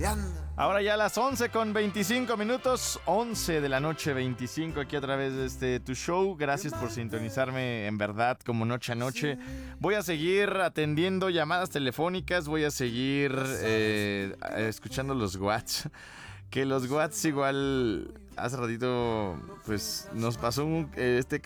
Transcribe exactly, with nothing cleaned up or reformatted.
Ahora ya a las once con veinticinco minutos, once de la noche veinticinco aquí a través de este tu show. Gracias por sintonizarme en verdad como noche a noche. Voy a seguir atendiendo llamadas telefónicas, voy a seguir eh, escuchando los Watts. Que los Watts igual hace ratito pues nos pasó un, este